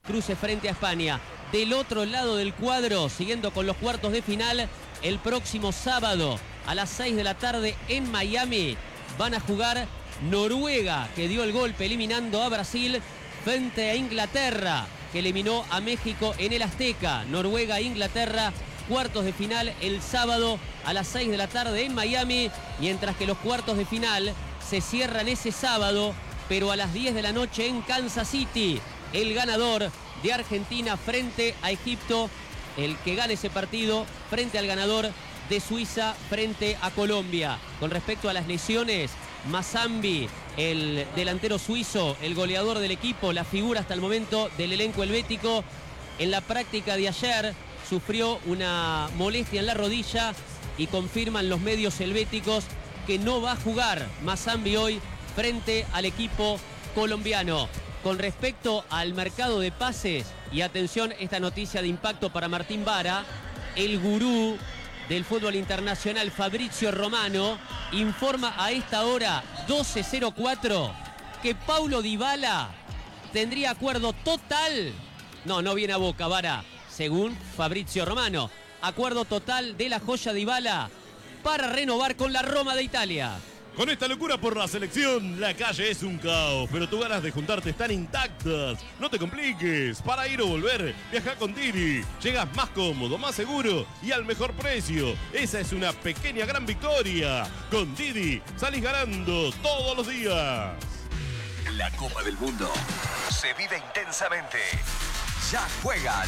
cruce frente a España. Del otro lado del cuadro, siguiendo con los cuartos de final, el próximo sábado a las 6 de la tarde en Miami van a jugar Noruega, que dio el golpe eliminando a Brasil, frente a Inglaterra, que eliminó a México en el Azteca. Noruega-Inglaterra, cuartos de final el sábado a las 6 de la tarde en Miami, mientras que los cuartos de final se cierran ese sábado, pero a las 10 de la noche en Kansas City. El ganador de Argentina frente a Egipto, el que gane ese partido frente al ganador de Suiza frente a Colombia. Con respecto a las lesiones, Mazambi, el delantero suizo, el goleador del equipo, la figura hasta el momento del elenco helvético, en la práctica de ayer sufrió una molestia en la rodilla y confirman los medios helvéticos que no va a jugar Mazambi hoy frente al equipo colombiano. Con respecto al mercado de pases, y atención, esta noticia de impacto para Martín Vara, el gurú del fútbol internacional Fabrizio Romano informa a esta hora 12:04 que Paulo Dybala tendría acuerdo total. No viene a Boca, Vara. Según Fabrizio Romano, acuerdo total de la joya Dybala para renovar con la Roma de Italia. Con esta locura por la selección, la calle es un caos, pero tus ganas de juntarte están intactas. No te compliques. Para ir o volver, viaja con Didi. Llegas más cómodo, más seguro y al mejor precio. Esa es una pequeña gran victoria. Con Didi salís ganando todos los días. La Copa del Mundo se vive intensamente. Ya juegan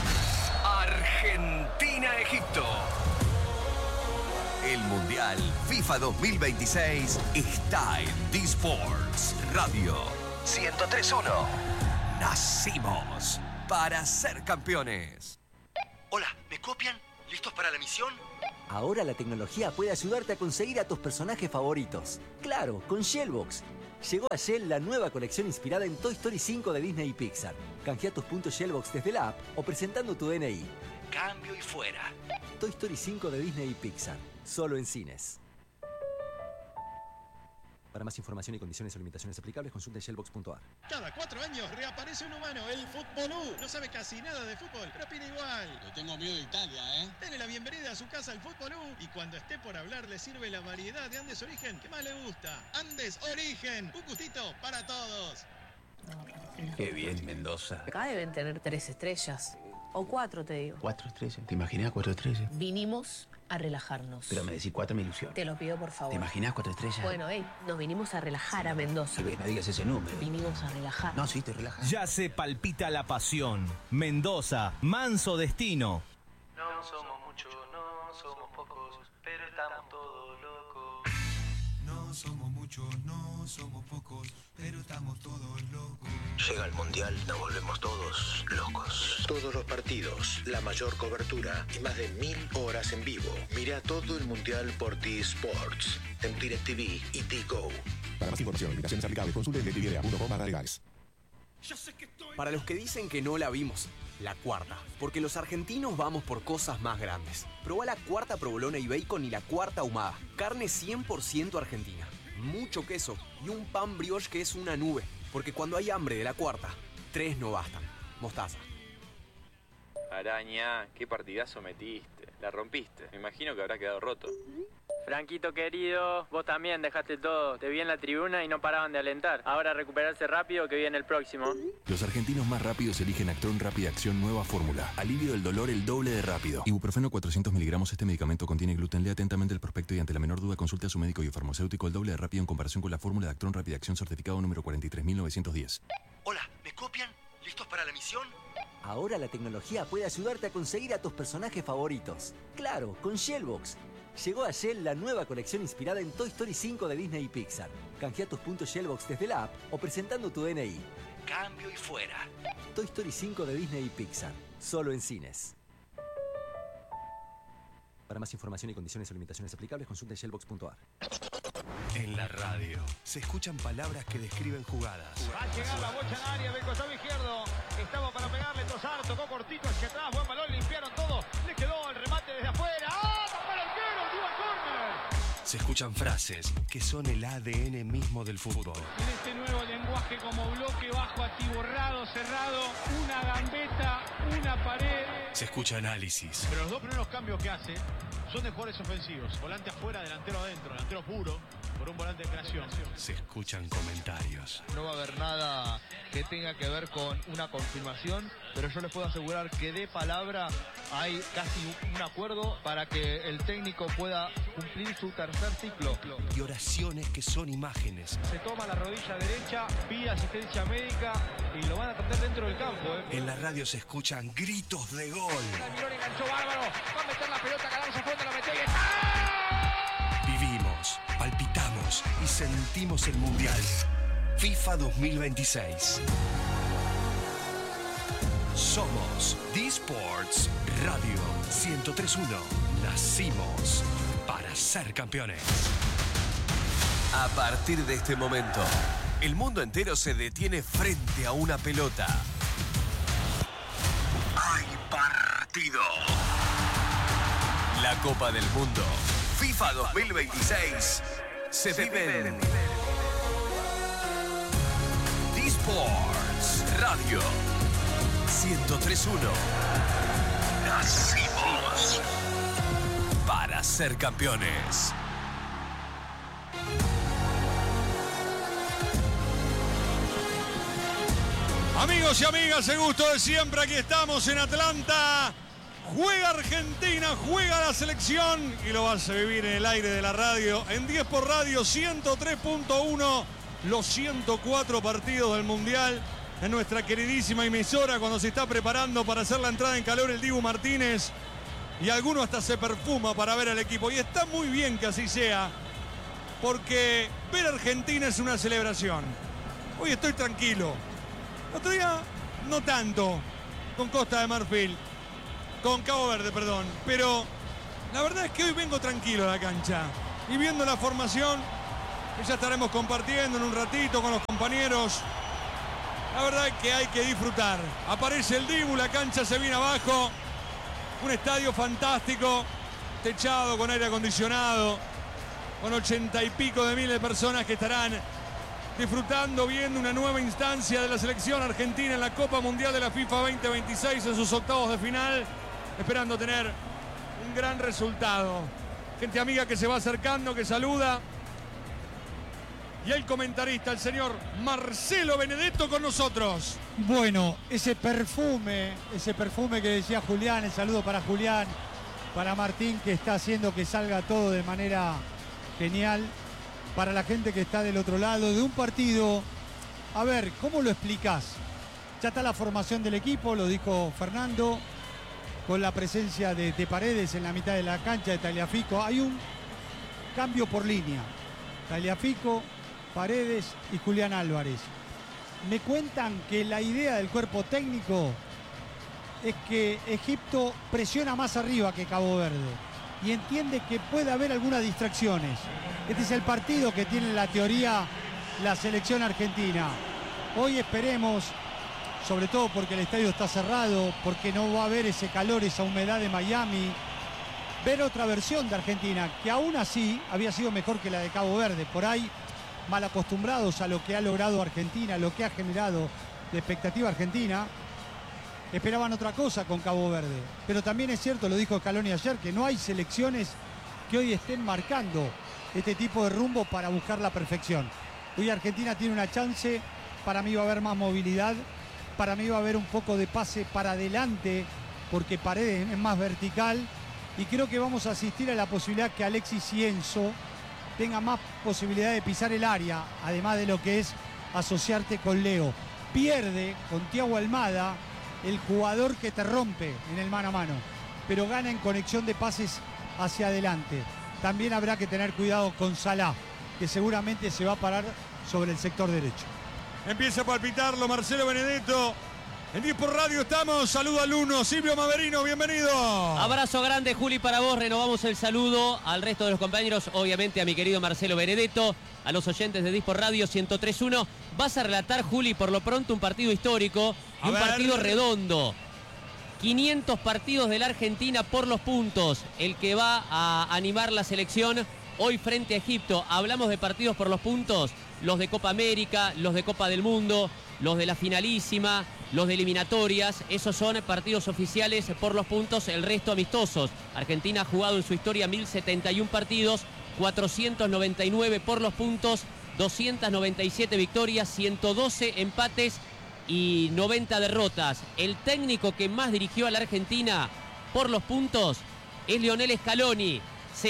Argentina-Egipto. El Mundial FIFA 2026 está en D-Sports Radio 103.1. Nacimos para ser campeones. Hola, ¿me copian? ¿Listos para la misión? Ahora la tecnología puede ayudarte a conseguir a tus personajes favoritos. Claro, con Shellbox. Llegó a Shell la nueva colección inspirada en Toy Story 5 de Disney y Pixar. Canjea tus puntos Shellbox desde la app o presentando tu DNI. Cambio y fuera. Toy Story 5 de Disney y Pixar. Solo en cines. Para más información y condiciones o limitaciones aplicables, consulte shellbox.ar. Cada 4 años reaparece un humano, el Futbolú. No sabe casi nada de fútbol, pero opina igual. Le tengo miedo de Italia, ¿eh? Dele la bienvenida a su casa al Futbolú y cuando esté por hablar le sirve la variedad de Andes Origen que más le gusta. Andes Origen, un gustito para todos. Qué bien, Mendoza. Acá deben tener 3 estrellas. O 4, te digo. 4 estrellas. ¿Te imaginas 4 estrellas? Vinimos a relajarnos. Pero me decís 4 me ilusión. Te lo pido, por favor. ¿Te imaginas 4 estrellas? Bueno, nos vinimos a relajar a Mendoza. No digas ese número. Vinimos a relajar. No, sí, te relajas. Ya se palpita la pasión. Mendoza, manso destino. No somos muchos, no somos pocos, pero estamos todos locos. No somos muchos, no somos pocos, pero estamos todos locos. Llega el Mundial, nos volvemos todos locos. Todos los partidos, la mayor cobertura y más de 1000 horas en vivo. Mira todo el Mundial por T-Sports, en DirecTV y T-Go. Para más información y limitaciones aplicables, consulte DirecTV.com/legales. Para los que dicen que no la vimos, la cuarta. Porque los argentinos vamos por cosas más grandes. Probá la cuarta provolona y bacon y la cuarta ahumada. Carne 100% argentina. Mucho queso y un pan brioche que es una nube. Porque cuando hay hambre de la cuarta, 3 no bastan. Mostaza. Araña, qué partidazo metiste. La rompiste. Me imagino que habrá quedado roto. Franquito querido, vos también dejaste todo. Te vi en la tribuna y no paraban de alentar. Ahora recuperarse rápido que viene el próximo. Los argentinos más rápidos eligen Actron Rápida Acción nueva fórmula. Alivio del dolor el doble de rápido. Ibuprofeno 400 miligramos. Este medicamento contiene gluten. Lea atentamente el prospecto y ante la menor duda consulte a su médico y farmacéutico. El doble de rápido en comparación con la fórmula de Actron Rápida Acción certificado número 43910. Hola, ¿me copian? ¿Listos para la misión? Ahora la tecnología puede ayudarte a conseguir a tus personajes favoritos. Claro, con Shellbox. Llegó a Shell la nueva colección inspirada en Toy Story 5 de Disney y Pixar. Canjea tus puntos Shellbox desde la app o presentando tu DNI. Cambio y fuera. Toy Story 5 de Disney y Pixar. Solo en cines. Para más información y condiciones o limitaciones aplicables, consulte shellbox.ar. En la radio se escuchan palabras que describen jugadas. Va a llegar la bocha al área del costado izquierdo. Estaba para pegarle Tosar, tocó cortito hacia atrás, buen balón, limpiaron todo. Le quedó el remate desde afuera. ¡Ah! ¡Tapó el arquero! ¡Dio al córner! Se escuchan frases que son el ADN mismo del fútbol. En este nuevo lenguaje como bloque bajo, atiborrado, cerrado, una Se escucha análisis. Pero los dos primeros cambios que hace son de jugadores ofensivos. Volante afuera, delantero adentro, delantero puro, por un volante de creación. Se escuchan comentarios. No va a haber nada que tenga que ver con una confirmación, pero yo les puedo asegurar que de palabra hay casi un acuerdo para que el técnico pueda cumplir su tercer ciclo. Y oraciones que son imágenes. Se toma la rodilla derecha, pide asistencia médica y lo van a tratar dentro del campo. En la radio se escuchan gritos de gol. Mirón enganchó bárbaro, va a meter la pelota, Gallardo se fondo, la metió y Vivimos, palpitamos y sentimos el Mundial. FIFA 2026. Somos D-Sports Radio 103.1. Nacimos para ser campeones. A partir de este momento, el mundo entero se detiene frente a una pelota. Hay partido. La Copa del Mundo, FIFA 2026, se vive en D-Sports Radio 103.1. Nacimos para ser campeones. Amigos y amigas, el gusto de siempre, aquí estamos en Atlanta. Juega Argentina, juega la selección y lo vas a vivir en el aire de la radio, en 10 por radio 103.1, los 104 partidos del Mundial en nuestra queridísima emisora cuando se está preparando para hacer la entrada en calor el Dibu Martínez y alguno hasta se perfuma para ver al equipo y está muy bien que así sea porque ver a Argentina es una celebración. Hoy estoy tranquilo. Otro día, no tanto, con Costa de Marfil, con Cabo Verde, perdón. Pero la verdad es que hoy vengo tranquilo a la cancha. Y viendo la formación, que ya estaremos compartiendo en un ratito con los compañeros. La verdad es que hay que disfrutar. Aparece el Dibu, la cancha se viene abajo. Un estadio fantástico, techado con aire acondicionado, con 80 y pico de miles de personas que estarán disfrutando, viendo una nueva instancia de la selección argentina en la Copa Mundial de la FIFA 2026 en sus octavos de final, esperando tener un gran resultado. Gente amiga que se va acercando, que saluda. Y el comentarista, el señor Marcelo Benedetto con nosotros. Bueno, ese perfume que decía Julián, el saludo para Julián, para Martín, que está haciendo que salga todo de manera genial. Para la gente que está del otro lado de un partido, a ver, ¿cómo lo explicás? Ya está la formación del equipo, lo dijo Fernando, con la presencia de Paredes en la mitad de la cancha, de Tagliafico. Hay un cambio por línea. Tagliafico, Paredes y Julián Álvarez. Me cuentan que la idea del cuerpo técnico es que Egipto presiona más arriba que Cabo Verde y entiende que puede haber algunas distracciones. Este es el partido que tiene en la teoría la selección argentina. Hoy esperemos, sobre todo porque el estadio está cerrado, porque no va a haber ese calor, esa humedad de Miami, ver otra versión de Argentina, que aún así había sido mejor que la de Cabo Verde. Por ahí, mal acostumbrados a lo que ha logrado Argentina, lo que ha generado de expectativa Argentina, esperaban otra cosa con Cabo Verde. Pero también es cierto, lo dijo Scaloni ayer, que no hay selecciones que hoy estén marcando este tipo de rumbo para buscar la perfección. Hoy Argentina tiene una chance, para mí va a haber más movilidad, para mí va a haber un poco de pase para adelante, porque Paredes es más vertical, y creo que vamos a asistir a la posibilidad que Alexis y Enzo tengan más posibilidad de pisar el área, además de lo que es asociarte con Leo. Pierde con Thiago Almada el jugador que te rompe en el mano a mano, pero gana en conexión de pases hacia adelante. También habrá que tener cuidado con Salah, que seguramente se va a parar sobre el sector derecho. Empieza a palpitarlo Marcelo Benedetto. En 10 por radio estamos. Saludo al uno, Silvio Maverino, bienvenido. Abrazo grande, Juli, para vos. Renovamos el saludo al resto de los compañeros, obviamente a mi querido Marcelo Benedetto, a los oyentes de 10 por radio 103.1. Vas a relatar, Juli, por lo pronto un partido histórico y un partido redondo. 500 partidos de la Argentina por los puntos, el que va a animar la selección hoy frente a Egipto. Hablamos de partidos por los puntos, los de Copa América, los de Copa del Mundo, los de la finalísima, los de eliminatorias. Esos son partidos oficiales por los puntos, el resto amistosos. Argentina ha jugado en su historia 1071 partidos, 499 por los puntos, 297 victorias, 112 empates y 90 derrotas. El técnico que más dirigió a la Argentina por los puntos es Lionel Scaloni,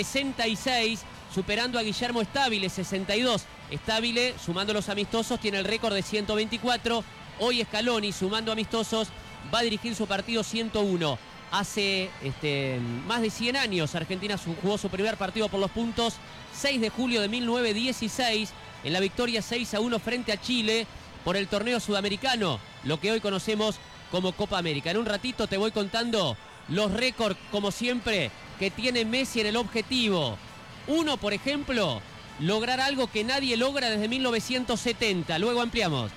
66, superando a Guillermo Stabile, 62. Stabile, sumando los amistosos, tiene el récord de 124. Hoy Scaloni, sumando amistosos, va a dirigir su partido 101. Hace más de 100 años Argentina jugó su primer partido por los puntos, 6 de julio de 1916, en la victoria 6-1 frente a Chile por el torneo sudamericano, lo que hoy conocemos como Copa América. En un ratito te voy contando los récords, como siempre, que tiene Messi en el objetivo. Uno, por ejemplo, lograr algo que nadie logra desde 1970. Luego ampliamos.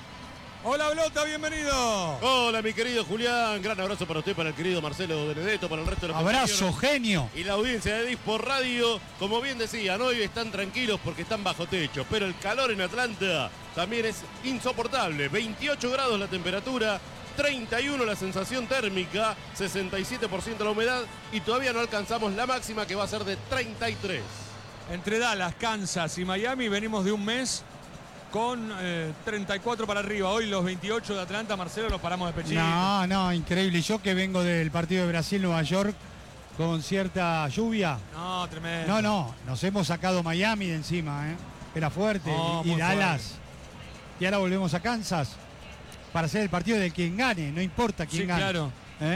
Hola, Blota, bienvenido. Hola, mi querido Julián. Gran abrazo para usted, para el querido Marcelo Benedetto, para el resto de los abrazo, compañeros. genio. Y la audiencia de Disport Radio, como bien decían, hoy están tranquilos porque están bajo techo, pero el calor en Atlanta también es insoportable. 28 grados la temperatura, 31 la sensación térmica, 67% la humedad y todavía no alcanzamos la máxima, que va a ser de 33. Entre Dallas, Kansas y Miami venimos de un mes con 34 para arriba. Hoy los 28 de Atlanta, Marcelo, los paramos de pechito. No, increíble. Yo que vengo del partido de Brasil-Nueva York con cierta lluvia. No, tremendo. No, nos hemos sacado Miami de encima, ¿eh? Era fuerte. No, y Dallas. fuerte. Y ahora volvemos a Kansas para hacer el partido de quien gane, no importa quién gane. Claro.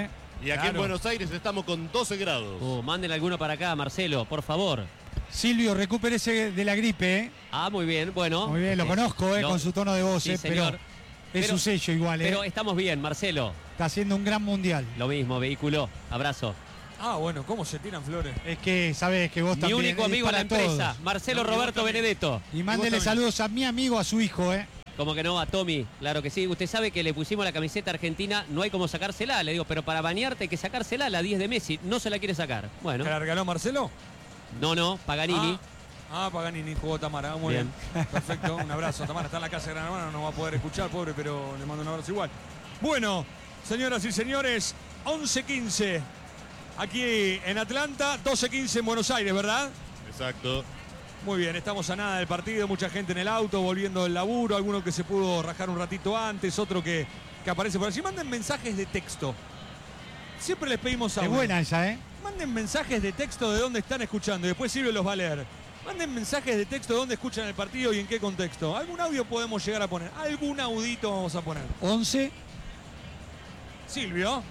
Y aquí en Buenos Aires estamos con 12 grados. Manden alguno para acá, Marcelo, por favor. Silvio, recupérese de la gripe, ¿eh? Ah, muy bien, bueno. Muy bien, lo conozco, con su tono de voz, sí, señor. Pero es su sello igual, Pero estamos bien, Marcelo. Está haciendo un gran mundial. Lo mismo, vehículo. Abrazo. Ah, bueno, ¿cómo se tiran flores? Es que sabes que vos también. Mi único amigo en la empresa, todos. Marcelo Roberto Benedetto. Y mándele saludos a mi amigo, a su hijo, ¿eh? Como que no, a Tommy, claro que sí. Usted sabe que le pusimos la camiseta argentina, no hay como sacársela. Le digo, pero para bañarte hay que sacársela, la 10 de Messi. No se la quiere sacar. Bueno. ¿Te la regaló Marcelo? No, Paganini. Paganini, jugó Tamara. Muy bien. Perfecto, un abrazo. Tamara está en la casa de Gran Hermano, no va a poder escuchar, pobre, pero le mando un abrazo igual. Bueno, señoras y señores, 11:15 aquí en Atlanta, 12:15 en Buenos Aires, ¿verdad? Exacto. Muy bien, estamos a nada del partido, mucha gente en el auto, volviendo del laburo, alguno que se pudo rajar un ratito antes, otro que aparece por allí. Manden mensajes de texto. Siempre les pedimos audio. Es buena esa, ¿eh? Manden mensajes de texto de dónde están escuchando y después Silvio los va a leer. Manden mensajes de texto de dónde escuchan el partido y en qué contexto. Algún audio podemos llegar a poner. Algún audito vamos a poner. 11. Silvio.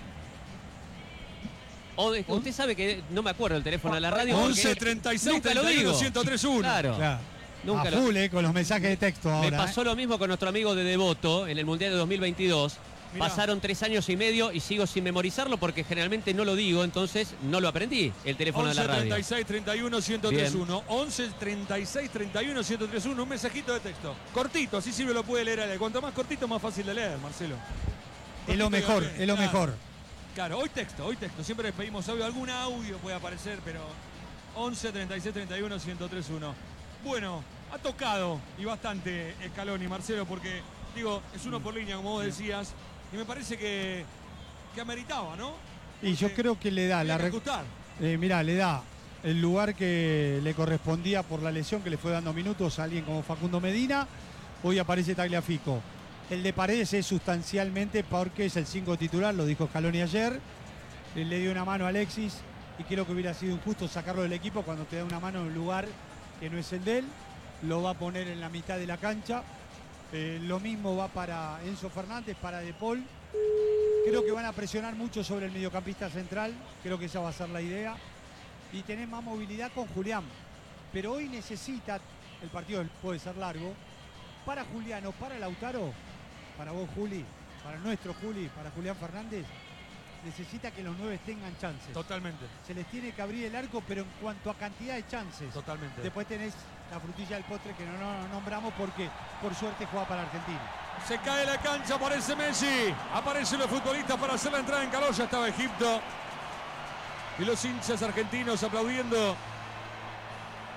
Usted sabe que no me acuerdo el teléfono de la radio. 11 36 31 1031. Claro. Nunca con los mensajes de texto ahora. Me pasó lo mismo con nuestro amigo de Devoto en el Mundial de 2022. Mirá. Pasaron 3 años y medio y sigo sin memorizarlo porque generalmente no lo digo, entonces no lo aprendí, el teléfono 11 de la radio. 36 31 1031. 11 36 31 1031. Un mensajito de texto. Cortito, así Silvio lo puede leer. Cuanto más cortito, más fácil de leer, Marcelo. Es lo mejor, es lo mejor. Claro, hoy texto. Siempre les pedimos audio. Algún audio puede aparecer, pero 11 36 31 1031. Bueno, ha tocado y bastante Scaloni, Marcelo, porque, digo, es uno por línea, como vos decías, y me parece que ameritaba, ¿no? Porque y yo creo que le da mirá, le da el lugar que le correspondía por la lesión que le fue dando minutos a alguien como Facundo Medina. Hoy aparece Tagliafico. El de Paredes es sustancialmente porque es el 5 titular, lo dijo Scaloni ayer. Le dio una mano a Alexis y creo que hubiera sido injusto sacarlo del equipo cuando te da una mano en un lugar que no es el de él. Lo va a poner en la mitad de la cancha. Lo mismo va para Enzo Fernández, para De Paul. Creo que van a presionar mucho sobre el mediocampista central. Creo que esa va a ser la idea. Y tener más movilidad con Julián. Pero hoy necesita, el partido puede ser largo, para Julián o para Lautaro, para vos, Juli, para nuestro Juli, para Julián Fernández, necesita que los 9 tengan chances. Totalmente. Se les tiene que abrir el arco, pero en cuanto a cantidad de chances. Totalmente. Después tenés la frutilla del postre que no nombramos porque por suerte juega para Argentina. Se cae la cancha, aparece Messi. Aparecen los futbolistas para hacer la entrada en calor. Ya estaba Egipto. Y los hinchas argentinos aplaudiendo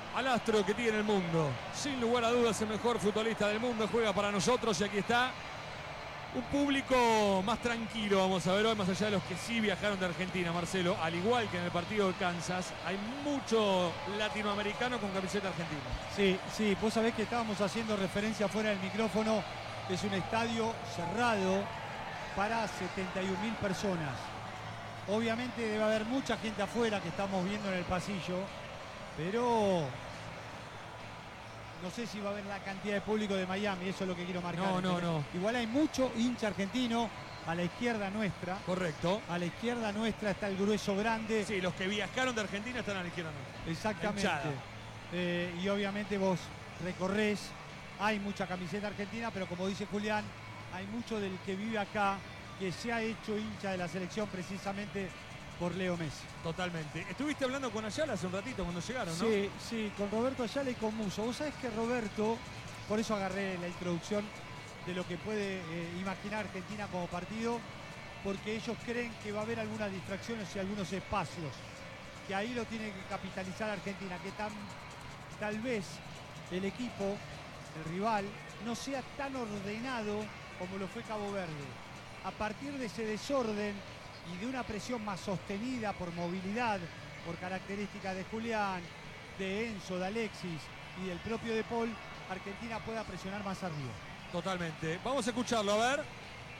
al astro que tiene el mundo. Sin lugar a dudas, el mejor futbolista del mundo juega para nosotros y aquí está. Un público más tranquilo, vamos a ver hoy, más allá de los que sí viajaron de Argentina, Marcelo. Al igual que en el partido de Kansas, hay mucho latinoamericano con camiseta argentina. Sí, vos sabés que estábamos haciendo referencia fuera del micrófono. Es un estadio cerrado para 71.000 personas. Obviamente debe haber mucha gente afuera que estamos viendo en el pasillo, pero no sé si va a haber la cantidad de público de Miami, eso es lo que quiero marcar. No. Igual hay mucho hincha argentino a la izquierda nuestra. Correcto. A la izquierda nuestra está el grueso grande. Sí, los que viajaron de Argentina están a la izquierda nuestra. Exactamente. Y obviamente vos recorrés, hay mucha camiseta argentina, pero como dice Julián, hay mucho del que vive acá que se ha hecho hincha de la selección precisamente por Leo Messi. Totalmente. Estuviste hablando con Ayala hace un ratito cuando llegaron, ¿no? Sí, con Roberto Ayala y con Musso. Vos sabés que Roberto, por eso agarré la introducción de lo que puede imaginar Argentina como partido, porque ellos creen que va a haber algunas distracciones y algunos espacios, que ahí lo tiene que capitalizar Argentina, que tal vez el equipo, el rival, no sea tan ordenado como lo fue Cabo Verde. A partir de ese desorden y de una presión más sostenida por movilidad, por características de Julián, de Enzo, de Alexis y del propio De Paul, Argentina pueda presionar más arriba. Totalmente. Vamos a escucharlo, a ver.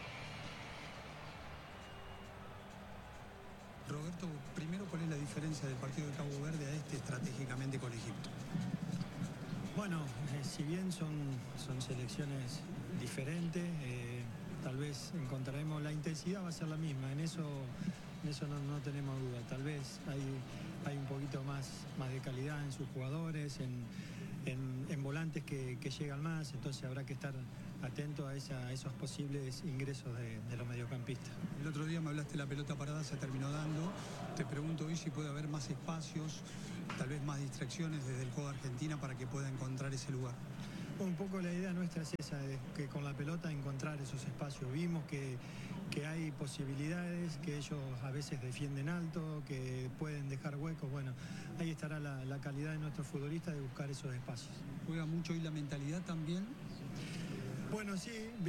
Roberto, primero, ¿cuál es la diferencia del partido de Cabo Verde a este estratégicamente con Egipto? Bueno, si bien son selecciones diferentes, tal vez encontraremos la intensidad, va a ser la misma, en eso no tenemos duda. Tal vez hay un poquito más de calidad en sus jugadores, en volantes que llegan más, entonces habrá que estar atento a esos posibles ingresos de los mediocampistas. El otro día me hablaste de la pelota parada, se terminó dando. Te pregunto hoy si puede haber más espacios, tal vez más distracciones desde el juego de Argentina para que pueda encontrar ese lugar. Un poco la idea nuestra es esa, de que con la pelota encontrar esos espacios. Vimos que hay posibilidades, que ellos a veces defienden alto, que pueden dejar huecos. Bueno, ahí estará la calidad de nuestros futbolistas de buscar esos espacios. ¿Juega mucho hoy la mentalidad también? Bueno, sí.